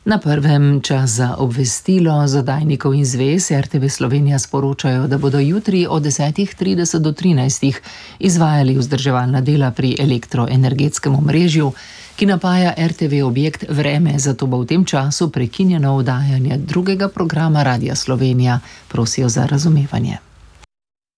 Na prvem čas za obvestilo z oddajnikov in zvez RTV Slovenija sporočajo, da bodo jutri od 10:30 do 13 izvajali vzdrževalna dela pri elektroenergetskem omrežju, ki napaja RTV objekt Vreme, zato bo v tem času prekinjeno oddajanje drugega programa Radia Slovenija. Prosijo za razumevanje.